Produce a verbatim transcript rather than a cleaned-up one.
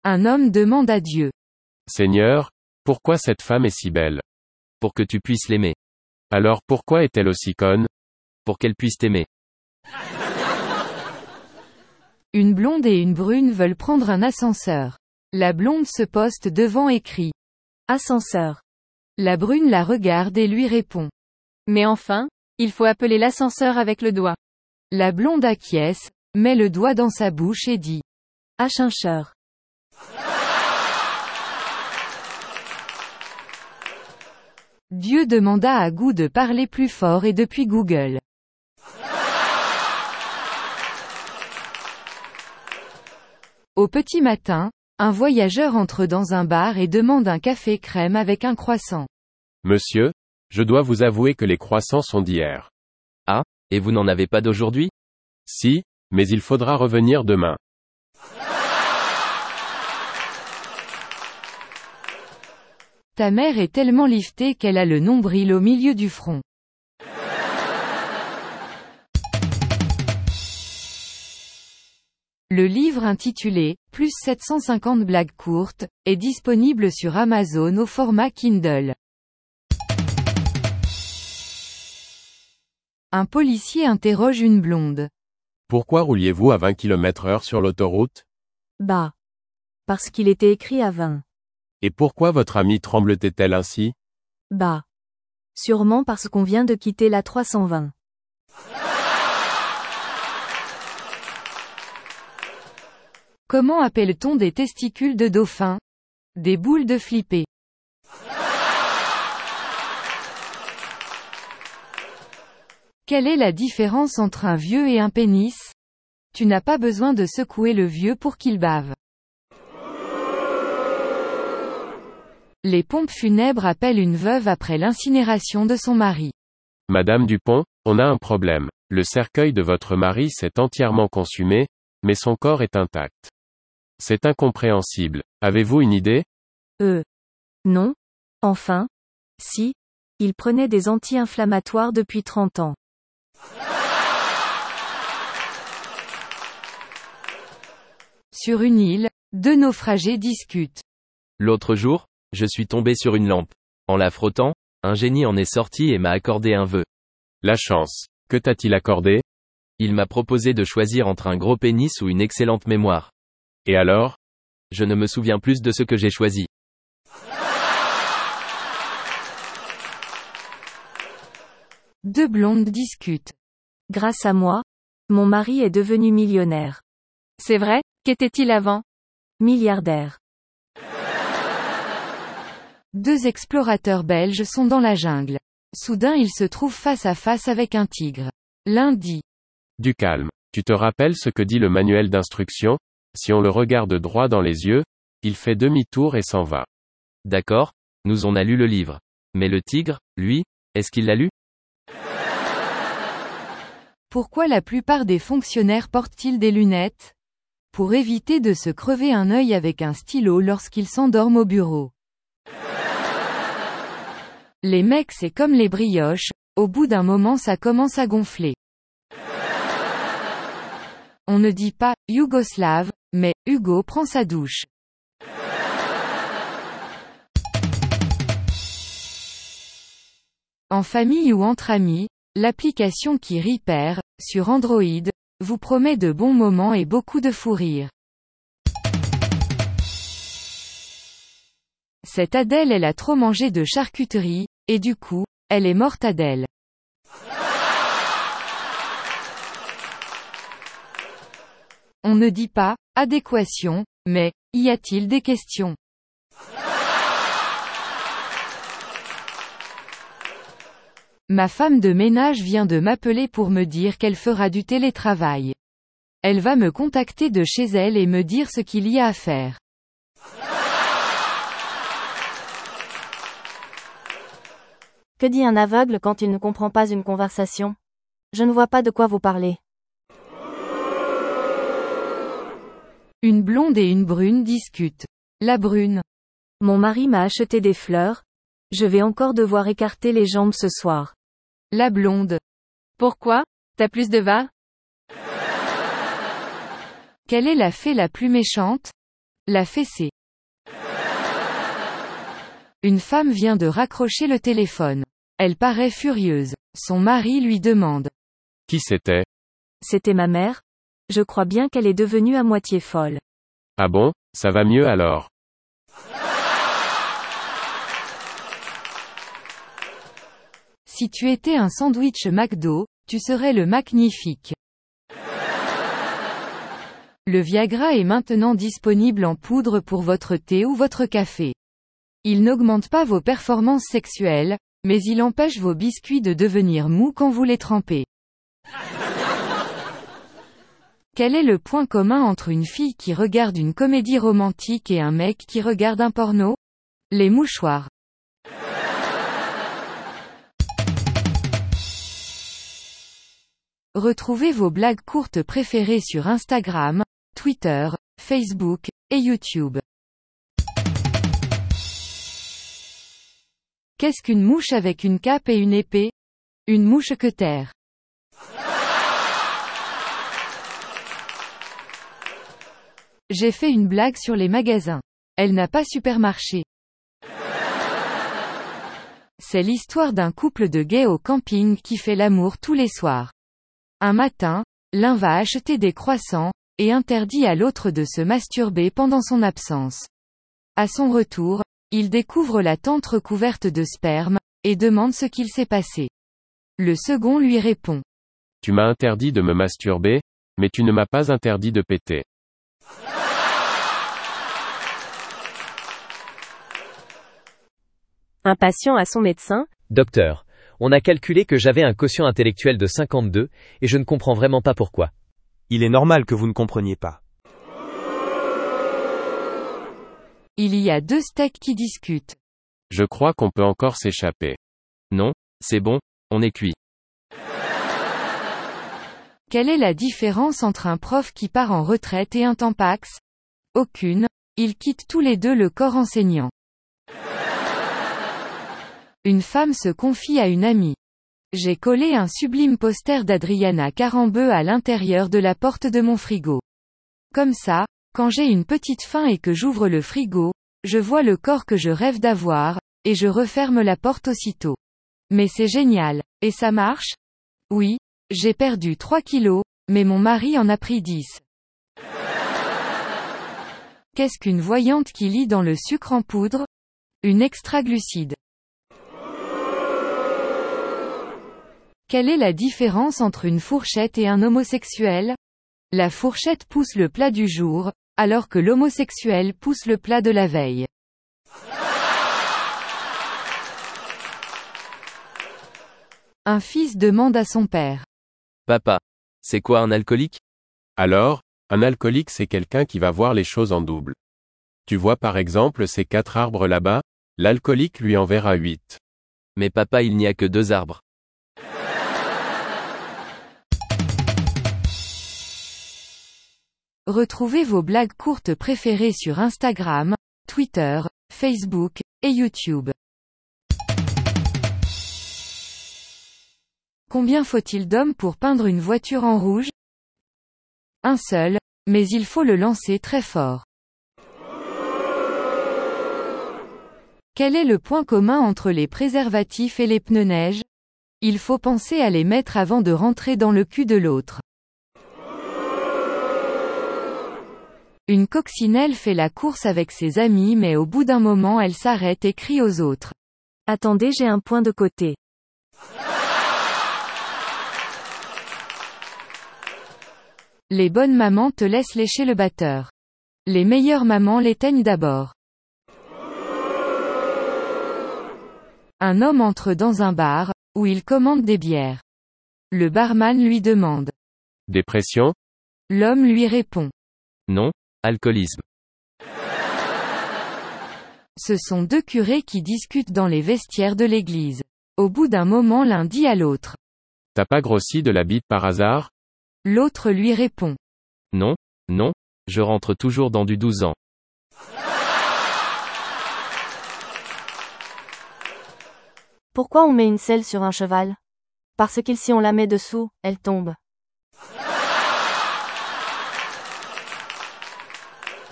Un homme demande à Dieu. Seigneur, pourquoi cette femme est si belle? Pour que tu puisses l'aimer. Alors pourquoi est-elle aussi conne? Pour qu'elle puisse t'aimer. Une blonde et une brune veulent prendre un ascenseur. La blonde se poste devant et crie. Ascenseur. La brune la regarde et lui répond. Mais enfin, il faut appeler l'ascenseur avec le doigt. La blonde acquiesce, met le doigt dans sa bouche et dit. Ascenseur. Dieu demanda à Gou de parler plus fort et depuis Google. Au petit matin, un voyageur entre dans un bar et demande un café crème avec un croissant. Monsieur, je dois vous avouer que les croissants sont d'hier. Ah, et vous n'en avez pas d'aujourd'hui? Si, mais il faudra revenir demain. Ta mère est tellement liftée qu'elle a le nombril au milieu du front. Le livre intitulé « Plus sept cent cinquante blagues courtes » est disponible sur Amazon au format Kindle. Un policier interroge une blonde. Pourquoi rouliez-vous à vingt kilomètres heure sur l'autoroute? Bah. Parce qu'il était écrit à vingt. Et pourquoi votre amie tremblotait-elle ainsi? Bah. Sûrement parce qu'on vient de quitter la trois cent vingt. Comment appelle-t-on des testicules de dauphin? Des boules de flippé. Quelle est la différence entre un vieux et un pénis? Tu n'as pas besoin de secouer le vieux pour qu'il bave. Les pompes funèbres appellent une veuve après l'incinération de son mari. Madame Dupont, on a un problème. Le cercueil de votre mari s'est entièrement consumé, mais son corps est intact. C'est incompréhensible. Avez-vous une idée? Euh. Non. Enfin. Si. Il prenait des anti-inflammatoires depuis trente ans. Sur une île, deux naufragés discutent. L'autre jour, je suis tombé sur une lampe. En la frottant, un génie en est sorti et m'a accordé un vœu. La chance. Que t'a-t-il accordé? Il m'a proposé de choisir entre un gros pénis ou une excellente mémoire. Et alors? Je ne me souviens plus de ce que j'ai choisi. Deux blondes discutent. Grâce à moi, mon mari est devenu millionnaire. C'est vrai, qu'était-il avant? Milliardaire. Deux explorateurs belges sont dans la jungle. Soudain ils se trouvent face à face avec un tigre. L'un dit. Du calme. Tu te rappelles ce que dit le manuel d'instruction? Si on le regarde droit dans les yeux, il fait demi-tour et s'en va. D'accord, nous on a lu le livre. Mais le tigre, lui, est-ce qu'il l'a lu? Pourquoi la plupart des fonctionnaires portent-ils des lunettes? Pour éviter de se crever un œil avec un stylo lorsqu'ils s'endorment au bureau. Les mecs c'est comme les brioches, au bout d'un moment ça commence à gonfler. On ne dit pas « Yougoslave », mais « Hugo prend sa douche ». En famille ou entre amis, l'application qui Repair, sur Android, vous promet de bons moments et beaucoup de fou rire. Cette Adèle elle a trop mangé de charcuterie, et du coup, elle est morte Adèle. On ne dit pas « adéquation », mais « y a-t-il des questions ?» Ma femme de ménage vient de m'appeler pour me dire qu'elle fera du télétravail. Elle va me contacter de chez elle et me dire ce qu'il y a à faire. Que dit un aveugle quand il ne comprend pas une conversation? Je ne vois pas de quoi vous parlez. Une blonde et une brune discutent. La brune. Mon mari m'a acheté des fleurs. Je vais encore devoir écarter les jambes ce soir. La blonde. Pourquoi? T'as plus de va? Quelle est la fée la plus méchante? La fessée. Une femme vient de raccrocher le téléphone. Elle paraît furieuse. Son mari lui demande. Qui c'était? C'était ma mère. Je crois bien qu'elle est devenue à moitié folle. Ah bon, ça va mieux alors. Si tu étais un sandwich McDo, tu serais le magnifique. Le Viagra est maintenant disponible en poudre pour votre thé ou votre café. Il n'augmente pas vos performances sexuelles, mais il empêche vos biscuits de devenir mous quand vous les trempez. Quel est le point commun entre une fille qui regarde une comédie romantique et un mec qui regarde un porno? Les mouchoirs. Retrouvez vos blagues courtes préférées sur Instagram, Twitter, Facebook, et YouTube. Qu'est-ce qu'une mouche avec une cape et une épée? Une mouche-queutère. J'ai fait une blague sur les magasins. Elle n'a pas super marché. C'est l'histoire d'un couple de gays au camping qui fait l'amour tous les soirs. Un matin, l'un va acheter des croissants, et interdit à l'autre de se masturber pendant son absence. À son retour, il découvre la tente recouverte de sperme, et demande ce qu'il s'est passé. Le second lui répond. Tu m'as interdit de me masturber, mais tu ne m'as pas interdit de péter. Un patient à son médecin. Docteur, on a calculé que j'avais un quotient intellectuel de cinquante-deux, et je ne comprends vraiment pas pourquoi. Il est normal que vous ne compreniez pas. Il y a deux steaks qui discutent. Je crois qu'on peut encore s'échapper. Non, c'est bon, on est cuit. Quelle est la différence entre un prof qui part en retraite et un tampax? Aucune, ils quittent tous les deux le corps enseignant. Une femme se confie à une amie. J'ai collé un sublime poster d'Adriana Carambeu à l'intérieur de la porte de mon frigo. Comme ça, quand j'ai une petite faim et que j'ouvre le frigo, je vois le corps que je rêve d'avoir, et je referme la porte aussitôt. Mais c'est génial. Et ça marche? Oui, j'ai perdu trois kilos, mais mon mari en a pris dix. Qu'est-ce qu'une voyante qui lit dans le sucre en poudre? Une extraglucide. Quelle est la différence entre une fourchette et un homosexuel? La fourchette pousse le plat du jour, alors que l'homosexuel pousse le plat de la veille. Un fils demande à son père. Papa, c'est quoi un alcoolique? Alors, un alcoolique c'est quelqu'un qui va voir les choses en double. Tu vois par exemple ces quatre arbres là-bas, l'alcoolique lui en verra huit. Mais papa, il n'y a que deux arbres. Retrouvez vos blagues courtes préférées sur Instagram, Twitter, Facebook, et YouTube. Combien faut-il d'hommes pour peindre une voiture en rouge? Un seul, mais il faut le lancer très fort. Quel est le point commun entre les préservatifs et les pneus neige? Il faut penser à les mettre avant de rentrer dans le cul de l'autre. Une coccinelle fait la course avec ses amis mais au bout d'un moment elle s'arrête et crie aux autres. Attendez, j'ai un point de côté. Les bonnes mamans te laissent lécher le batteur. Les meilleures mamans l'éteignent d'abord. Un homme entre dans un bar, où il commande des bières. Le barman lui demande. Dépression? L'homme lui répond. Non, alcoolisme. Ce sont deux curés qui discutent dans les vestiaires de l'église. Au bout d'un moment l'un dit à l'autre. T'as pas grossi de la bite par hasard? L'autre lui répond. Non, non, je rentre toujours dans du douze ans. Pourquoi on met une selle sur un cheval? Parce que si on la met dessous, elle tombe.